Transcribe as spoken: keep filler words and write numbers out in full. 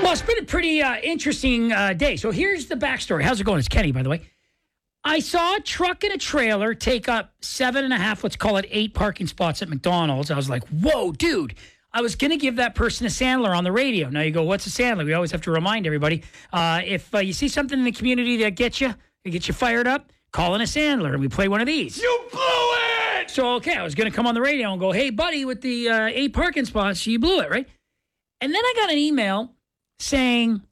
Well, it's been a pretty uh, interesting uh, day. So here's the backstory. How's it going? It's Kenny, by the way. I saw a truck and a trailer take up seven and a half, let's call it eight parking spots at McDonald's. I was like, whoa, dude. I was going to give that person a Sandler on the radio. Now you go, what's a Sandler? We always have to remind everybody. Uh, if uh, you see something in the community that gets you, that gets you fired up, call in a Sandler and we play one of these. You blew it! So, okay, I was going to come on the radio and go, hey, buddy, with the uh, eight parking spots, you blew it, right? And then I got an email saying,